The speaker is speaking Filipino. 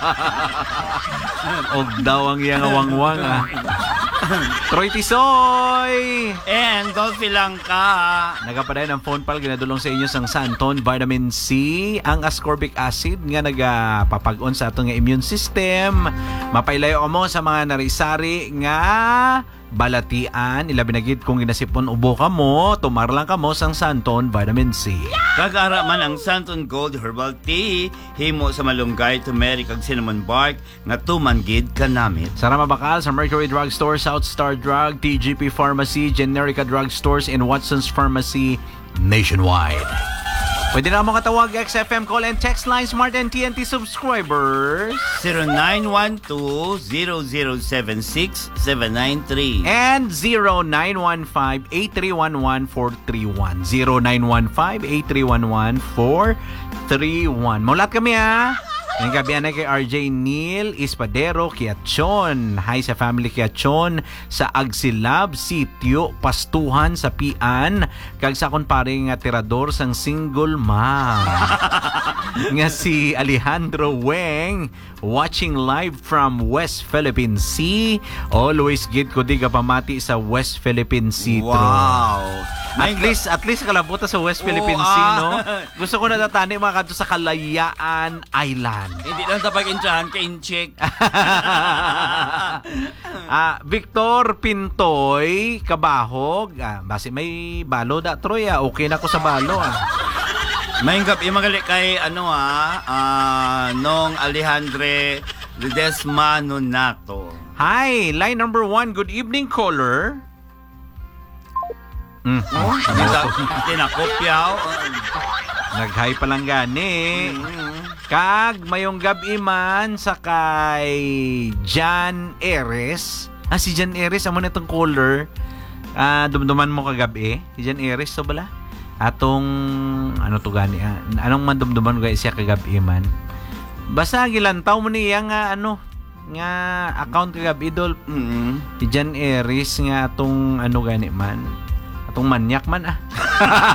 Og daw ang iyang wangwang ah. Troy Tisoy! And Dolphy lang ka. Nagapaday ng phone pal ginadulong sa inyo sang Santon Vitamin C, ang ascorbic acid nga nagapapag-on sa atong immune system. Mapailayo mo sa mga narisari nga balatian, ilabi na gid kung ginasipon ubo ka mo, tumarlang ka mo sang Santon Vitamin C. Kagara man ang Santon Gold Herbal Tea, himo sa malunggay, turmeric ag cinnamon bark nga tumanggid kanamit. Sara mabakal sa Mercury Drug Store, South Star Drug, TGP Pharmacy, Generica Drug Stores, and Watson's Pharmacy nationwide. Pwede na mo katawag XFM call and text line Smart and TNT subscribers 0912-0076-793 and 0915-8311431 0915-8311431. Maulat kami ha. Ngayong gabi na kay RJ Neil Espadero Kiatchon. Hi sa family Kiatchon sa Agsilab, Sitio, Pastuhan sa Pian. Kag sa akong paring tirador sang single mom. Nga si Alejandro Weng watching live from West Philippine Sea. Always gid ko di ka pamati sa West Philippine Sea. Wow. At least kalabuta sa West Philippine Sea, no? Gusto ko na tatani mga kanto sa Kalayaan Island. Hindi lang tapag intrahan ka in-check. Victor Pintoy Kabahog. Basi may balo da Troy. Okay na ko sa balo. Mahinggap magali kay nung Alejandre Ledesma Nonato. Hi, line number 1. Good evening, caller. Tinakopyaw. Nag-hi pa lang gani. Kag mayong gabi man sa kay Jan Eres. Si Jan Eres, amo na itong caller. Dumduman mo kagabi. Si Jan Eres, so bala? Atong, ano to gani? Anong man dumduman ko siya kagabi man? Basta gilantaw mo niya nga, nga account kagabi, idol. Si Jan Eres nga atong, gani man? Atong manyak man